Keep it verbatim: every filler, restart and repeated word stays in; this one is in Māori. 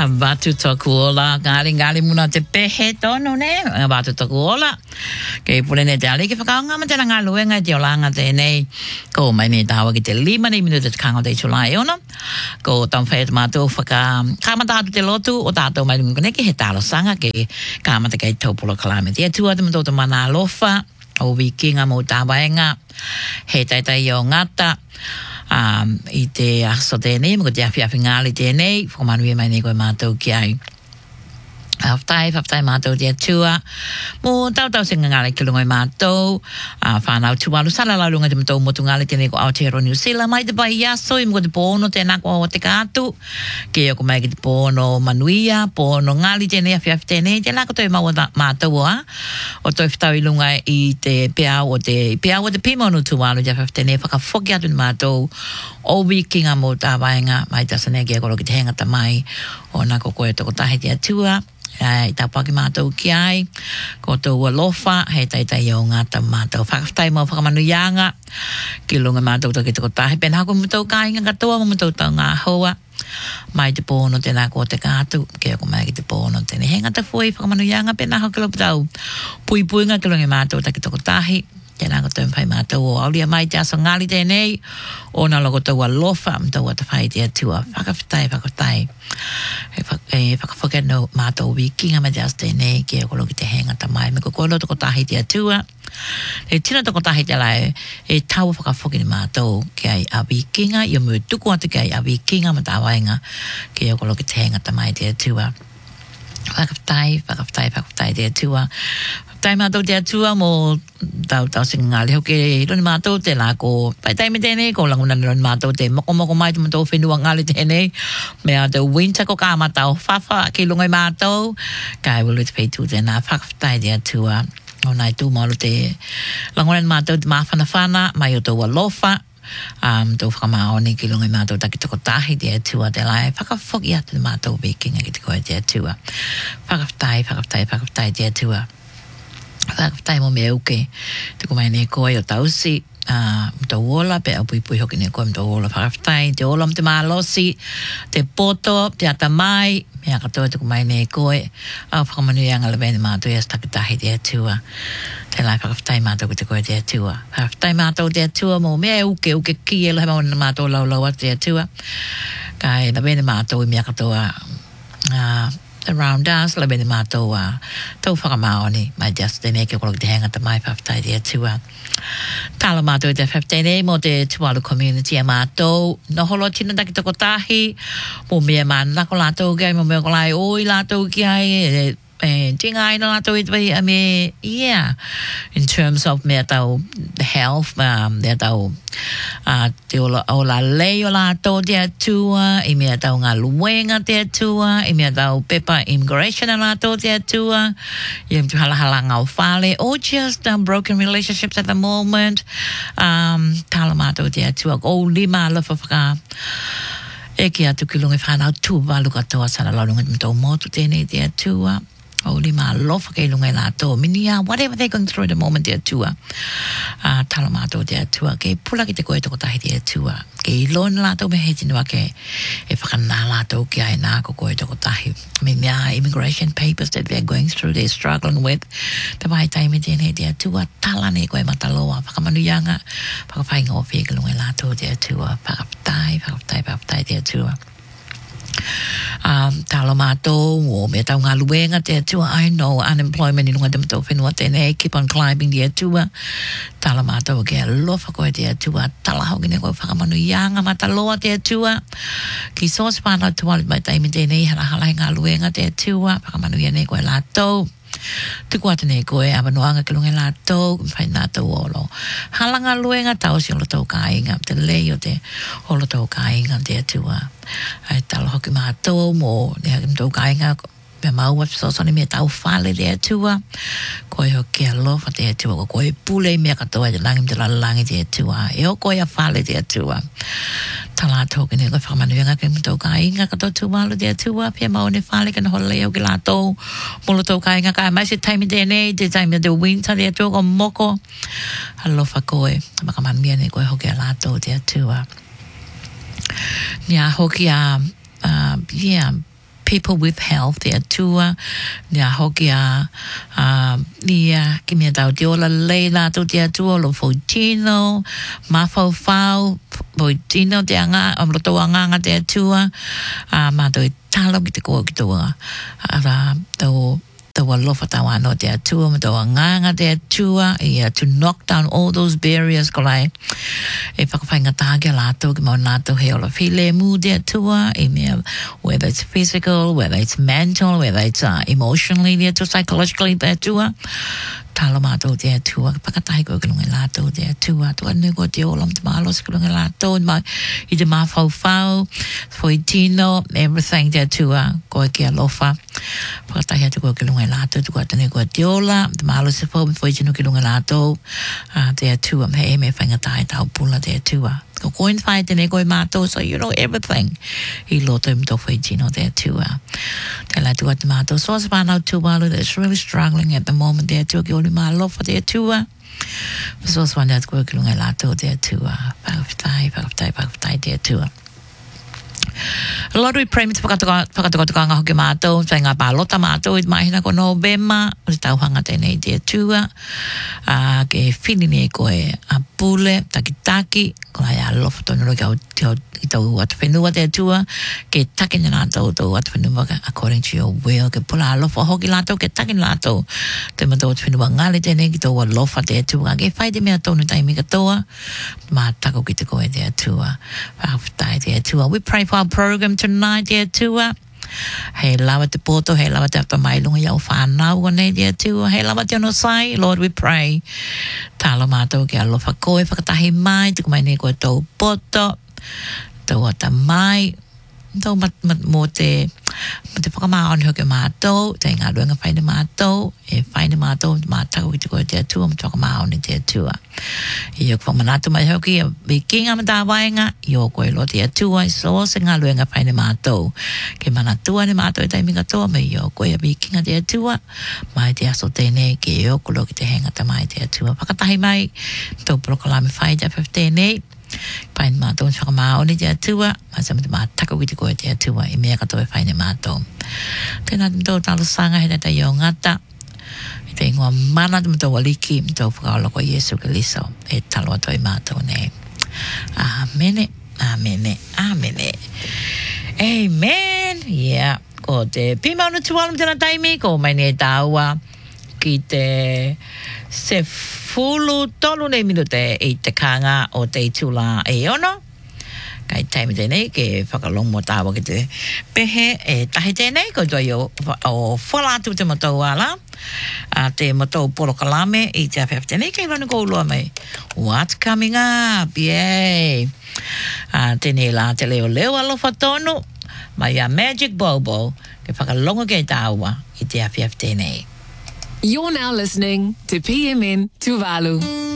Batu tokuola, ngali ngali muna te pehe tono ne, batu tokuola. Ke pule ne te ali ke whakaonga ma tena ngā luenga te olanga tēnei. Ko mai ne tawa ki te lima ni minuta te kanga te chulai ona. Ko tam whae te mātou whaka kāmata atu te lotu o tātou mai lungu neki he tālo sanga ke kāmata kei taupula kalame. Tia tua te matou te mana alofa o wikinga mo tāwaenga. He taitai o ngata. Um, I te aso tēnei, mo te awhi awhi ngāli tēnei, whakamanui mai nei koe mātou ki ai. Haftai, haftai mātou te atua. Mo tau tau senga ngāle ki lunga i mātou. Uh, whanau tuwalu sala la lunga te mātou motu ngāle tēnei ko Aotearoa New Zealand. Mai te pai aso, i mga te pōno tēnā ko o te kātu. Ke ako mai ki te pōno manuia, pōno ngāli tēnei, awhi awhi tēnei. Tēnā ko toi maua mātou a. O toi whitau i lunga i te peau o te, peau o te pimonu tuwalu te awhi awhi tēnei. Whakafoki atu ni mātou. O wikinga mo tā waenga. Mai tasane ki ako roki te hengata mai. O nā ko koe toko tahi te atua. Ai ta paki mātou ki ai, ko tō alofa, hei taitai o ngāta mātou whakawhtai mo whakamanuianga, ki lunga mātou toki toko tahi, pēnā ko mātou kāinga katoa, mo mātou tau ngā hoa, mai te pōno tēnā ko te kātu, ke ako mai ki te pōno tēnei, hei ngata fui whakamanuianga, pēnā ho kilo tau pui puinga ki lunga mātou taki toko tahi, tēnā ko tau mwhai mātou o aulia mai te aso ngāli tēnei, o nā loko tau alofa, mtau ata whai te atua, whakawhitai, whakawhitai, e whakawhaka no mātou wikinga me te aso tēnei, ki e kolo ki te hengata mai, me ko koelo toko tahi te atua, e tina toko tahi te lai, e tau whakawhaki ni mātou, ki ai a wikinga, i o mu tuku atu ki ai a wikinga ma tā wainga, ki e kolo ki te hengata mai te atua, whakawhitai, whakawhitai, whakawhitai te atua, tai mātou te atua mo tau tau singa ngāli hoke roni mātou te la ko pai taime tēnei ko languna roni mātou te moko moko mai te mātou whenua ngāli tēnei mea te winter ko kā mātou whawha ki lungai mātou kai wulu te peitu tēnā whakawhitai te atua o nai tū maulu te languna mātou te māwhana whana mai o tō alofa um, tō whakamaoni ki lungai mātou taki toko tahi te atua te lai whakawhoki atu te mātou wikinga ki te koe te atua whakawhitai, whakawhitai, whakawhitai te atua whakawhitai mo me uke te kumai ne koe o tausi uh, mto wola pe au pui pui hoki ne koe mto wola whakawhitai te ola mte maalosi te poto te atamai mea katoa te kumai ne koe au whakamanu anga le bene mātou ias takitahi te atua te lai whakawhitai mātou ki te koe te atua whakawhitai mātou te atua mo mea uke uke ki e lahe mauna mātou lau lau atu te atua kai le bene mātou i mea katoa uh, around us, la bene mātou a tau whakamaoni, mai just tēnei ke kolo ki te hangata mai whawhitai te atua. Tala mātou te whawhitainei mo te Tuvalu community a mātou, no holo tina taki toko tahi, mo mea mana nako lātou ki ai, mo mea ko lai oi lātou ki ai, e, e tinga ai no lātou i te pai, a me, yeah, in terms of mea tau health, um, mea tau uh, te ola, ola lei o lātou te atua, i mea tau ngā luenga te atua, i mea tau pepa immigration a lātou te atua, i am tu halahala ngau whale, or just um, broken relationships at the moment, um, tala mātou te atua, o lima alafa whaka, e ki atu ki lunga whanau Tuvalu katoa sara launga mtou motu tēnei te atua, o lima lofa kei lunga i lātou, minia, whatever they're going through at the moment te atua, uh, tala mātou te atua, kei pula ki te koe toko tahi te atua, kei lona lātou me hei tinu ake, e whakanā lātou ki ai nā ko koe toko tahi, minia immigration papers that they're going through, they're struggling with, te vai taime tēnei te atua, tala ne koe mataloa, whakamanuianga, whakawhainga o whiga lunga i lātou te atua, whakawhitai, whakawhitai, whakawhitai te atua. Um, talo mātou, o me tau ngā luenga te atua, I know unemployment i lunga te matou whenua tēnei, keep on climbing te atua, talo mātou ke alofa koe te atua, tala hoki ne koe whakamanu ianga mataloa te atua, ki source whanau tualit mai taimi tēnei, hara halai ngā luenga te atua, whakamanu ia ne koe lātou, tuku atu ne koe, awanoanga ke lunga lātou, whai nā tau olo. Halanga luenga tau si olo tau kāinga, te lei o te olo tau kāinga te atua. Ai talo hoki mātou mo, ne haki mtau kāinga, me maua pisosoni me tau whale te atua, koe hoki alofa te atua, ko koe pule mea katoa te langi mte lalangi te atua, e o koe a whale te atua. Tala toki ne koe whakamanuanga ke mtau kāinga katoa Tuvalu te atua, pia mau ne whale ka na holei au ki lātou, molo tau kāinga kai mai se taimi tēnei, te taimi te winter te atua ko moko, alofa koe, whakamania ne koe hoki a lātou te atua. Nia hoki a, uh, yeah, people with health there too. Nia hokia uh nia kimia tau diola leila tu dia tu lo fotino mafo fau fotino te anga amlo to anga te tu a ma to talo ki te ko ki to ara to the walofa tawano te atua ma tawa nganga te atua ia to knock down all those barriers ko lai e whakawhainga tāke lātou ki mau nātou he ola while mu te atua e mea whether it's physical, whether it's mental, whether it's uh, emotionally te atua, psychologically te atua talo mātou te atua pakatahi ko ki lunga lātou te atua tua nu ko te olam te maalos ki lunga lātou i te mawhau whau fwoi tino everything te atua ko e ki alofa pakatahi atu ko ki lunga lātou tu ko atane ko te ola te maalos e fwoi fwoi tino ki lunga lātou te atua me e me whaingatai tau pula te atua ko koin whai tene koe mātou so you know everything I loto im to fwoi tino te atua te lai tu atu mātou so sa whanau tuwalu that's really struggling at the moment te atua ki oli maa lofa te atua so sa whanau atu ki lunga lātou te atua whakawhitai, whakawhitai, whakawhitai te atua Lord, we pray me te whakatoka hoki mātou, tai ngā pālota mātou, i mahina ko November, o te tauhanga tēnei te atua, uh, ke whini e koe a pule, taki taki, ko lai a lofa tonu roki au i tau atu whenua te atua, ke taki ni nātou tau atu whenua, according to your will, ke pula a lofa hoki lātou, ke taki ni lātou, te matau atu whenua ngāle tēnei, ki tau a lofa te atua, ke whai te mea tonu taimi katoa, mā tako ki te koe te atua, whakawhitai te atua. We pray for our program tonight, te atua. Hei lawa te poto, hei lawa te apa mai lunga iau whanau o nei te atua, hei lawa te ono sai, Lord, we pray. Talo mātou ki alofa koe, whakatahi mai, tuku mai nei koe tau poto, tau ata mai, tau mat, mat mō te, mat te whakamāoni hoki mātou, te ngā ruenga whaine mātou, e whaine mātou, mātako ki te koe te atua, mat whakamāoni te atua. I o kwa manatu mai hoki, i kinga mata wainga, i o koe lo te atua, i so se ngā ruenga whaine mātou. Ke manatua ne mātou e taimi katoa, me i o koe a i kinga te atua, mai te aso tēnei, ke i o kulo ki te hengata mai te atua. Whakatahi mai, tau prokalame whai te awhif tēnei, Pain mātou whaka māoni te atua, masa mata mā tako ki te koe te atua, I mea katoe whaine mātou. Tēnā te mtau talo sanga he te iau ngata, I te ingoa mana te mtau waliki, mtau whakaola ko Yesu Kiliso, e talo atoe mātou ne. Amene, amene, amene. Amen, yeah. Ko te pimaunu tualam tēnā taimi, ko mai ne tāua ki te se fulu tolu nei minute I te kanga o te tula e ono. Kai taimi tēnei ke whakalongo tāwa ki te pehe e tahi tēnei ko toi o, o whalatu te matau ala. A te matau poro kalame I te awhewh tēnei kei ranu ko ulua mai. What's coming up? Yay! A tēnei la te leo leo alofa tonu. Mai a Magic Bobo ke whakalongo kei tāwa I te awhewh tēnei. You're now listening to P M N Tuvalu.